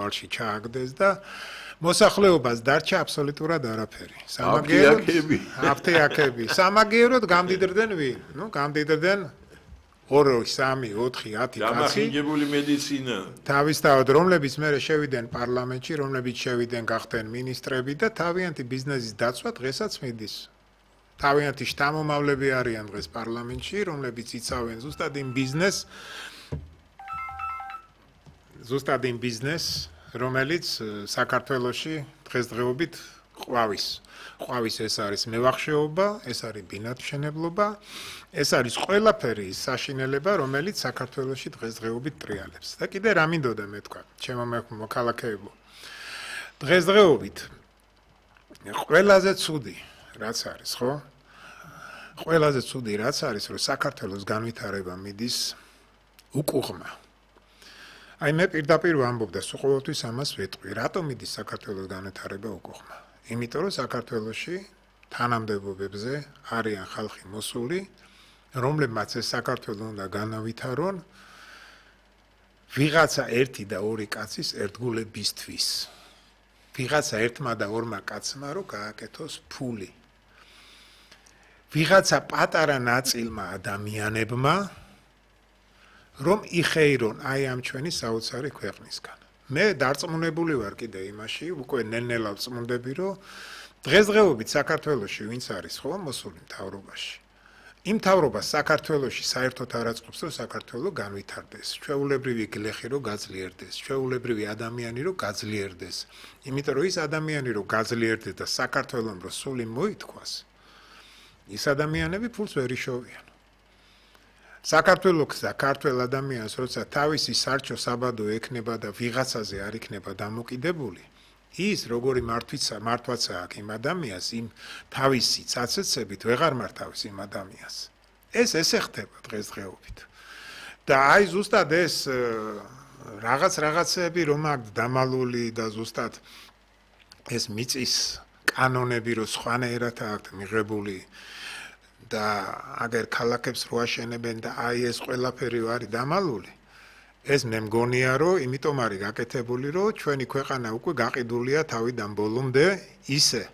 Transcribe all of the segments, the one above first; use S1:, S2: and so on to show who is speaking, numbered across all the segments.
S1: მომავალში ჩააგდეს და მოსახლეობას დარჩა აბსოლუტურად არაფერი. აფთიაქები. სამაგიეროდ გამდიდრდნენ ვინ? ნუ გამდიდრდნენ 2, 3, 4, 10 კაცი.
S2: დამახინჯებული მედიცინა.
S1: თავისთავად რომლებიც მერე შევიდნენ პარლამენტში, რომლებიც შევიდნენ გახდნენ მინისტრები და თავიანთი ბიზნესის დაცვა დღესაც მიდის. თავიანთი შთამომავლები არიან დღეს პარლამენტში, რომლებიც იცავენ ზუსტად იმ ბიზნესს, რომელიც საქართველოში დღესდღეობით ყვავის ეს არის მევახშეობა, ეს არის ბინადმშენებლობა, ეს არის ყველაფერი საშინელება, რომელიც საქართველოში დღესდღეობით ტრიალებს. და კიდე რა მინდოდა მე თქვა, ჩემო მოქალაქეებო. დღესდღეობით ყველაზე ცუდი რაც არის, ხო? ყველაზე ცუდი რაც არის, რომ საქართველოს განვითარება მიდის უკუღმა. აი მე პირდაპირ ვამბობ და სულ ყოველთვის ამას ვეტყვი, რატომ მიდის საქართველოს განვითარება უკუღმა? იმიტომ რომ საქართველოში თანამდებობებზე არიან ხალხი მოსული, რომლებმაც ეს საქართველო უნდა განავითარონ ვიღაცა 1 და 2 კაცის ერთგულებისთვის. ვიღაცა 1 და 2 კაცმა რომ გააკეთოს ფული. ვიღაცა პატარა ნაწილმა ადამიანებმა რომ იხეირონ აი ამ ჩვენი საოცარი ქვეყნისგან. მე დარწმუნებული ვარ კიდე იმაში, უკვე ნელ-ნელა ვწმუნდები, რომ დღესდღეობით საქართველოში ვინც არის ხო მოსული მთავრობაში. იმ მთავრობას საქართველოში საერთოდ არ აწყობს, რომ საქართველო განვითარდეს. ჩვეულებრივი გლეხი რომ გაძლიერდეს, ჩვეულებრივი ადამიანი რომ გაძლიერდეს. იმიტომ რომ ის ადამიანი რომ გაძლიერდეს და საქართველომ რომ სული მოითქვას, ის ადამიანები ფულს ვერ იშოვიან. საქართველოს და ქართველ ადამიანს როცა თავისი სარჩო საბადო ექნება და ვიღაცაზე არ იქნება დამოკიდებული, ის როგორი მართვაცა აქვს იმ ადამიანს, იმ თავისი წაცეცებით ვეღარ მართავს იმ ადამიანს. ესე ხდება დღესდღეობით. და აი ზუსტად ეს რაღაცები რომ აქვს დამალული და ზუსტად ეს მიწის კანონები რომ სხვანაირად აქვს მიღებული და აგერ ქალაქებს რო აშენებენ და აი ეს ყველაფერი არის დამალული. ეს მე მგონია რომ იმიტომ არის გაკეთებული რომ ჩვენი ქვეყანა უკვე გაყიდულია თავიდან ბოლომდე ისე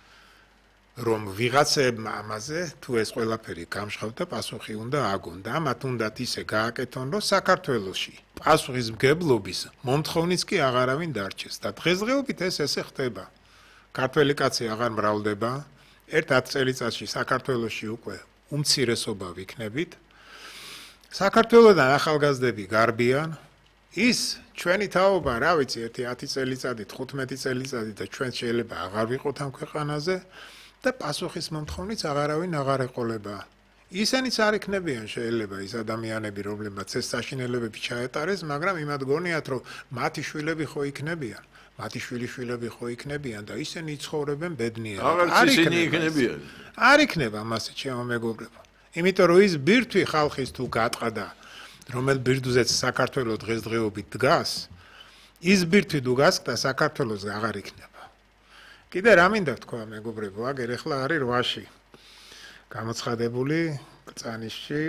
S1: რომ ვიღაცებმა ამაზე თუ ეს ყველაფერი გამშხავდა პასუხი უნდა აგონ და მათ უნდათ ისე გააკეთონ რომ საქართველოში პასუხისმგებლობის მომთხოვნიც კი აღარავინ დარჩეს და დღესდღეობით ესე ხდება. ქართველი კაცი აღარ მრავლდება. 10 წელიწადში საქართველოში უკვე უმცირესობა ვიქნებით. საქართველოდან ახალგაზრდები გარბიან. ის ჩვენი თაობა, რა ვიცი, 10 წელიწადი, 15 წელიწადი და ჩვენ შეიძლება აღარ ვიყოთ ამ ქვეყანაზე და პასუხის მომთხოვნიც აღარავინ აღარ ეყოლება. ისინიც არ იქნებიან შეიძლება ის ადამიანები, რომლებმაც ეს საშინელებები ჩაეტარეს, მაგრამ იმად გონიათ, რომ მათი შვილები ხო იქნებიან. მათი შვილიშვილები ხო იქნებიან და ისინი ცხოვრობენ ბედნიერად. არ იქნება მასე ჩემო მეგობრებო. იმიტომ რომ ის ბირთვი ხალხის თუ გატყდა, რომელ ბირთვზეც საქართველო დღესდღეობით დგას, ის ბირთვი თუ გასკდა საქართველოს აღარ იქნება. კიდე რა მინდა თქვა მეგობრებო, აგერ ახლა არის 8-ში გამოცხადებული კრწანისში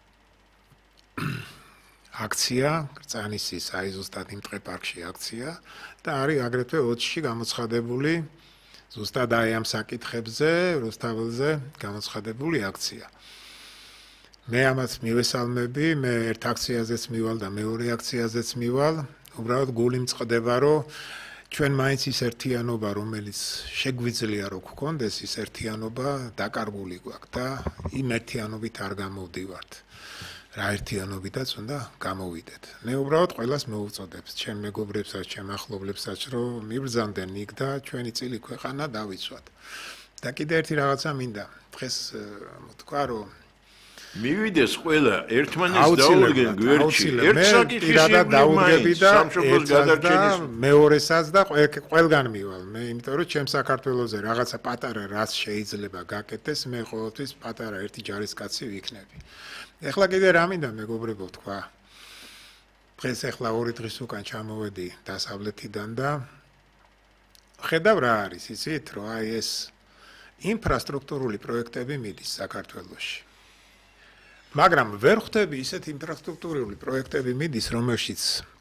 S1: აქცია, კრწანისის აი ზუსტად იმ ტყეპარკში აქცია და არის აგრეთვე 20-ში გამოცხადებული ზუსტად აი ამ საკითხებზე, რუსთაველზე გამოცხადებული აქცია. მე ამას მივესალმები, მე ერთ აქციაზეც მივალ და მეორე აქციაზეც მივალ, უბრალოდ გული მწყდება, რომ ჩვენ მაინც ის ერთიანობა, რომელიც შეგვიძლია რომ გქონდეს, ის ერთიანობა დაკარგული გვაქვს და იმ ერთიანობით არ გამოვდივართ. რა ერთიანობითაც უნდა გამოვიდეთ. მე უბრალოდ ყველას მოვუწოდებს, ჩემ მეგობრებსაც, ჩემ ახლობლებსაც, რომ მიბრძანდნენ იქ და ჩვენი წილი ქვეყანა დავიცვათ. და კიდე ერთი რაღაცა მინდა. დღეს თქვა რომ
S2: მივიდეს ყველა ერთმანეთს დაუდგენ გვერდში. ერთ საკითხში დაუდგები და სამშობლოს გადარჩენის
S1: მეორესაც და ყველგან მივალ. მე იმიტომ რომ ჩემ საქართველოზე რაღაცა პატარა რაც შეიძლება გაკეთდეს, მე ყოველთვის პატარა ერთი ჯარისკაცი ვიქნები. ეხლა კიდე რა მინდა მეგობრებო თქვა. დღეს ეხლა 2 დღის უკან ჩამოვედი დასავლეთიდან და ხედავ რა არის, იცით, რომ აი ეს ინფრასტრუქტურული პროექტები მიდის საქართველოში. მაგრამ ვერ ხვდები ისეთ ინფრასტრუქტურული პროექტები მიდის, რომელშიც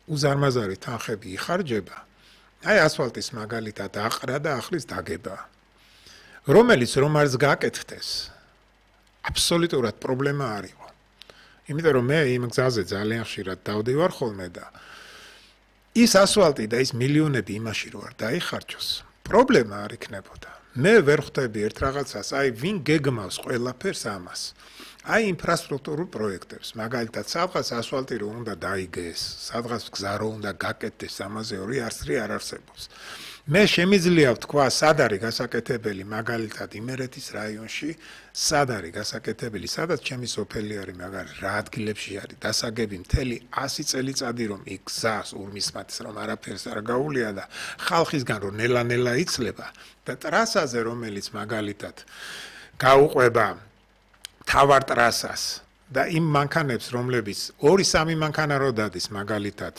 S1: უზარმაზარი თანხები იხარჯება, აი ასფალტის მაგალითად აყრა და ახლის დაგება, რომელიც რომ არც გაკეთდეს, აბსოლუტურად პრობლემა არ იყო. იმიტომ რომ მე იმ გზაზე ძალიან ხშირად დავდივარ ხოლმე და ის ასფალტი და ის მილიონები იმაში რო არ დაიხარჯოს, პრობლემა არ იქნებოდა. მე ვერ ხვდები ერთ რაღაცას, აი ვინ გეგმავს ყველაფერს ამას. აი ინფრასტრუქტურულ პროექტებს, მაგალითად, სადღაც ასფალტი რო უნდა დაიგეს, სადღაც გზა რო უნდა გაკეთდეს, ამაზე ორი არცრი არ არსებობს. მე შემიძლია ვთქვა, სად არის გასაკეთებელი, მაგალითად, იმერეთის რაიონში, სად არის გასაკეთებელი, სადაც ჩემი სოფელი არის, მაგალითად, რა ადგილებში არის დასაგები მთელი 100 წელიწადი რომ იქ გზას ურმისმათს რომ არაფერს არ გაუვლია და ხალხისგან რომ ნელა-ნელა იცლება და ტრასაზე რომელიც მაგალითად გაუყვება თავარ ტრასას და იმ მანქანებს რომლებიც 2-3 მანქანა რო დადის მაგალითად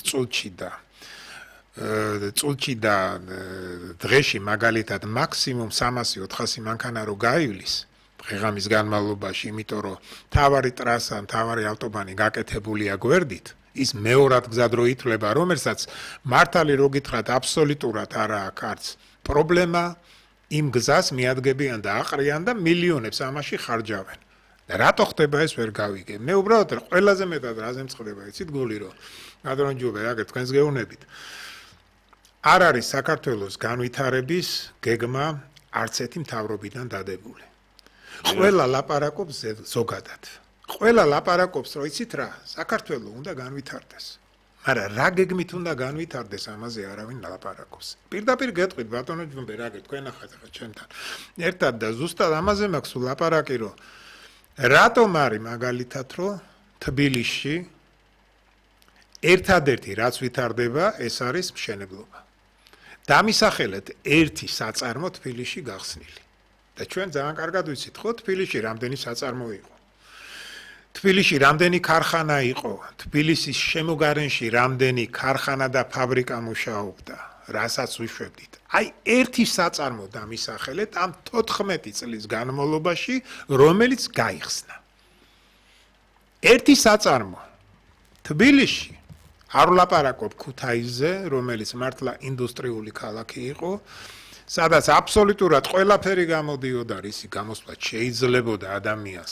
S1: წულჩი და დღეში მაგალითად მაქსიმუმ 300-400 მანქანა რო გაივლის ღამის განმავლობაში, იმიტომ რომ თავარი ტრასა, თავარი ავტობანი გაკეთებულია გვერდით, ის მეორად გზად რო ითვლება, რომელსაც მართალი რო გითხრათ აბსოლუტურად არა აქვს არც პრობლემა იმ გზას მიადგებიან და აყრიან და მილიონებს ამაში ხარჯავენ. და რატო ხდება ეს ვერ გავიგე. მე უბრალოდ ყველაზე მეტად რაზე მწყდება, იცით გული რომ გადრონჯუბე აგერ თქვენს გეუბნებით. არ არის საქართველოს განვითარების გეგმა არც ერთი მთავრობიდან დადებული. ყველა ლაპარაკობს ზოგადად. ყველა ლაპარაკობს, რომ იცით რა, საქართველოს უნდა განვითარდეს. მაგრამ რა გეგმით უნდა განვითარდეს, ამაზე არავინ ლაპარაკობს. პირდაპირ გეტყვით ბატონო ჯუმბე, რა გეტყვით, თქვენ ახლა ჩემთან. ერთად და ზუსტად ამაზე მაქვს ლაპარაკი, რომ რატომ არის მაგალითად, რომ თბილისში ერთადერთი რაც ვითარდება, ეს არის მშენებლობა. დამისახელეთ ერთი საწარმო თბილისში გახსნილი. და ჩვენ ძალიან კარგად ვიცით, ხო, თბილისში რამდენი საწარმო იყო. თბილისში რამდენი ქარხანა იყო, თბილისის შემოგარენში რამდენი ქარხანა და ფაბრიკა მუშაობდა, რასაც უშვებდით. აი ერთი საწარმო დამისახელეთ ამ 14 წლის განმავლობაში, რომელიც გაიხსნა. ერთი საწარმო თბილისში არ ვლაპარაკობ ქუთაისზე, რომელიც მართლა ინდუსტრიული ქალაქი იყო, სადაც აბსოლუტურად ყველაფერი გამოდიოდა, რისი გამოსვლა შეიძლებოდა ადამიანს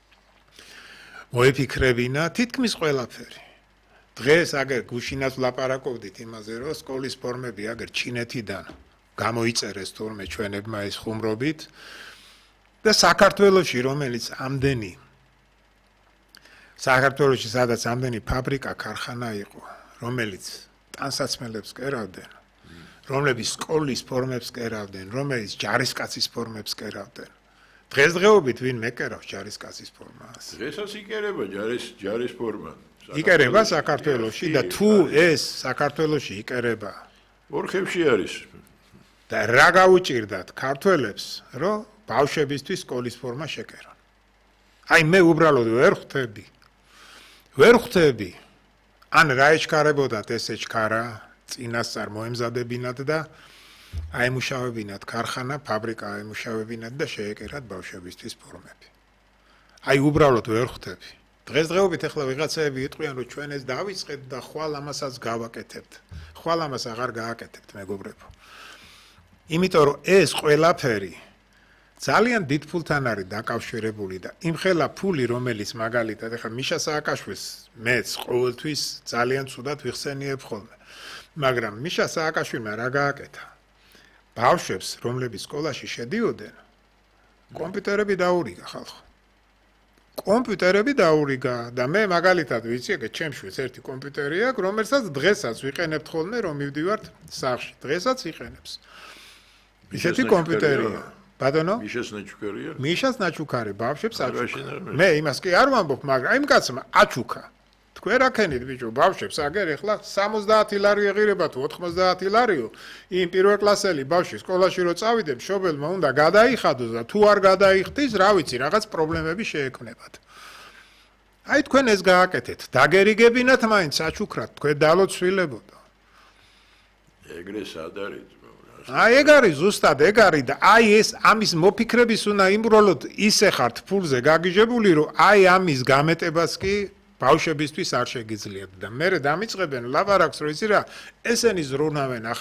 S1: მოეფიქრებინა თითქმის ყველაფერი. დღეს აგერ გუშინაც ვლაპარაკობდით იმაზე, რომ სკოლის ფორმები აგერ ჩინეთიდან გამოიწერეს თურმე ჩვენებმა ეს ხუმრობით და საქართველოში რომელიც ამდენი საქართველოში სადაც ამდენი ფაბრიკა, ქარხანა იყო, რომელიც ტანსაცმელებს კერავდნენ, რომლებიც სკოლის ფორმებს კერავდნენ, რომელიც ჯარისკაცის ფორმებს კერავდნენ. დღესდღეობით ვინ მეკერავს ჯარისკაცის ფორმას?
S2: დღესაც იკერება ჯარის ფორმა.
S1: იკერება საქართველოში და თუ ეს საქართველოში იკერება,
S2: ორხევში არის.
S1: და რა გაუჭირდათ ქართველებს, რომ ბავშვებისთვის სკოლის ფორმა შეკერონ. აი მე უბრალოდ ვერ ხვდები. ან რა ეჩქარებოდათ ეს ეჩქარა წინასწარ მოემზადებინათ და აემუშავებინათ ქარხანა, ფაბრიკა აემუშავებინათ და შეეკერათ ბავშვებისთვის ფორმები. აი უბრალოდ ვერ ხვდები. დღესდღეობით ახლა ვიღაცები იტყვიან, რომ ჩვენ ეს დავიწყეთ და ხვალ ამასაც გავაკეთებთ. ხვალ ამას აღარ გააკეთებთ, მეგობრებო. იმიტომ რომ ეს ყველაფერი ძალიან დიდ ფულთან არის დაკავშირებული და იმხელა ფული, რომელიც მაგალითად ახლა მიშა სააკაშვილს მეც ყოველთვის ძალიან ცუდად ვიხსენიებ ხოლმე. მაგრამ მიშა სააკაშვილმა რა გააკეთა? ბავშვებს, რომლებიც სკოლაში შედიოდნენ, კომპიუტერები დაურიგა ხალხო. კომპიუტერები დაურიგა და მე მაგალითად ვიცი, ეგ ჩემს შვილს ერთი კომპიუტერი აქვს, რომელსაც დღესაც ვიყენებთ ხოლმე, რომ მივდივართ სახლში. დღესაც იყენებს. ისეთი კომპიუტერია. ბატონო?
S2: მიშას ნაჩუქარია?
S1: მიშას ნაჩუქარი, ბავშვებს აჩუქა. მე იმას კი არ ვამბობ, მაგრამ იმ კაცმა აჩუქა. თქვენ რა ქენით ბიჭო, ბავშვებს აგერ ახლა 70 ლარი ეღირება თუ 90 ლარიო, იმ პირველ კლასელი ბავშვი სკოლაში რო წავიდნენ, მშობელმა უნდა გადაიხადოს და თუ არ გადაიხდის, რა ვიცი, რაღაც პრობლემები შეექმნებათ. აი თქვენ ეს გააკეთეთ, დაგერიგებინათ მაინც აჩუქრათ, თქვენ დალოცვილებოდო.
S2: ეგრე სად არის?
S1: აი ეგ არის ზუსტად ეგ არის და აი ეს ამის მოფიქრების უნდა იმროლოდ ისე ხართ ფულზე გაგიჟებული, რომ აი ამის გამეტებას კი ბავშვებისთვის არ შეგიძლიათ და მე დამიწყებენ ლაპარაკს რომ იცი რა ესენი ზრუნავენ ახლა